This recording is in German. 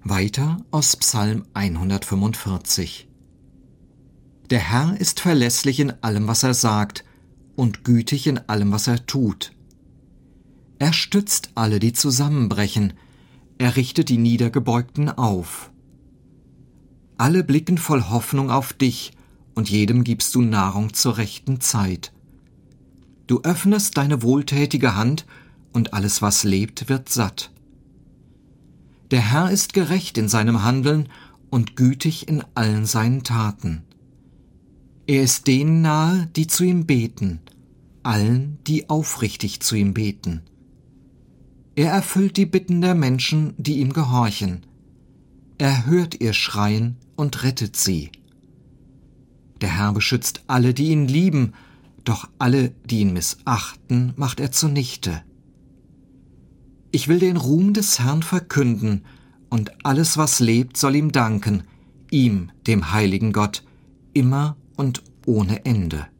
Weiter aus Psalm 145. Der Herr ist verlässlich in allem, was er sagt, und gütig in allem, was er tut. Er stützt alle, die zusammenbrechen, er richtet die Niedergebeugten auf. Alle blicken voll Hoffnung auf dich, und jedem gibst du Nahrung zur rechten Zeit. Du öffnest deine wohltätige Hand, und alles, was lebt, wird satt. Der Herr ist gerecht in seinem Handeln und gütig in allen seinen Taten. Er ist denen nahe, die zu ihm beten, allen, die aufrichtig zu ihm beten. Er erfüllt die Bitten der Menschen, die ihm gehorchen. Er hört ihr Schreien und rettet sie. Der Herr beschützt alle, die ihn lieben, doch alle, die ihn missachten, macht er zunichte. Ich will den Ruhm des Herrn verkünden, und alles, was lebt, soll ihm danken, ihm, dem heiligen Gott, immer und ohne Ende.